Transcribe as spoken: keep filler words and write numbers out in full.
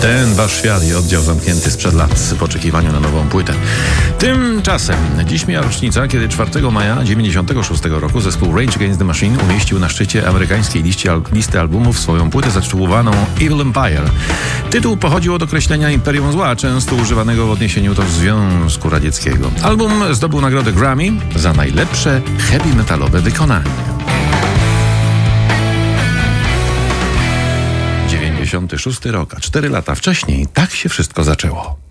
Ten wasz świat i oddział zamknięty sprzed lat w oczekiwaniu na nową płytę. Tymczasem dziś mija rocznica, kiedy czwartego maja dziewięćdziesiątego szóstego roku zespół Rage Against the Machine umieścił na szczycie amerykańskiej liście, al- listy albumów swoją płytę zatytułowaną Evil Empire. Tytuł pochodził od określenia Imperium Zła, często używanego w odniesieniu do Związku Radzieckiego. Album zdobył nagrodę Grammy za najlepsze heavy metalowe wykonanie. dziewięćdziesiąty szósty rok, a cztery lata wcześniej tak się wszystko zaczęło.